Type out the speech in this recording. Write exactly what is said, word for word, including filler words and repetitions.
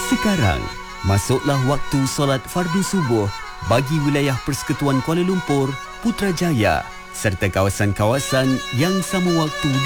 Sekarang, masuklah waktu solat fardu subuh bagi wilayah Persekutuan Kuala Lumpur, Putrajaya serta kawasan-kawasan yang sama waktu